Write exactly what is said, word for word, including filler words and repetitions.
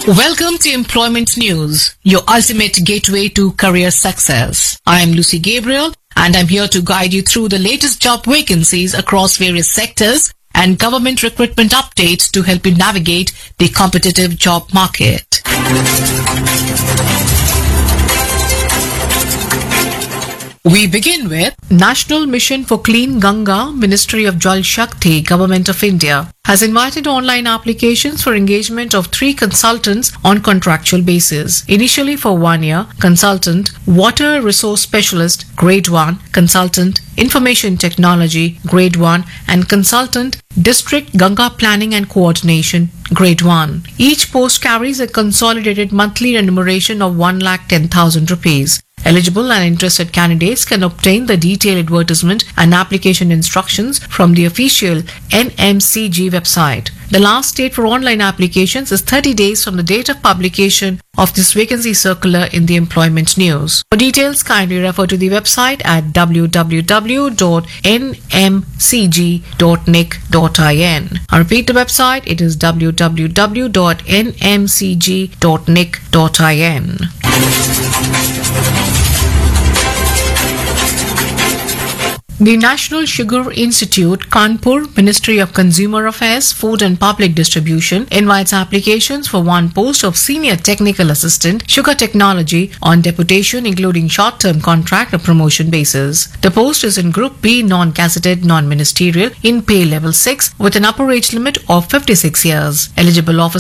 Welcome to Employment News, your ultimate gateway to career success. I am Lucy Gabriel and I'm here to guide you through the latest job vacancies across various sectors and government recruitment updates to help you navigate the competitive job market. We begin with National Mission for Clean Ganga, Ministry of Jal Shakti, Government of India, has invited online applications for engagement of three consultants on contractual basis. Initially for one year, consultant, water resource specialist, grade one, consultant, information technology, grade one, and consultant, district Ganga planning and coordination, grade one. Each post carries a consolidated monthly remuneration of one lakh ten thousand rupees. Eligible and interested candidates can obtain the detailed advertisement and application instructions from the official N M C G website. The last date for online applications is thirty days from the date of publication of this vacancy circular in the Employment News. For details, kindly refer to the website at w w w dot n m c g dot n i c dot in. I repeat the website, it is w w w dot n m c g dot n i c dot in. The National Sugar Institute, Kanpur, Ministry of Consumer Affairs, Food and Public Distribution, invites applications for one post of Senior Technical Assistant, Sugar Technology, on deputation, including short-term contract or promotion basis. The post is in Group B, non-gazetted, non-ministerial, in pay level six, with an upper age limit of fifty-six years. Eligible officers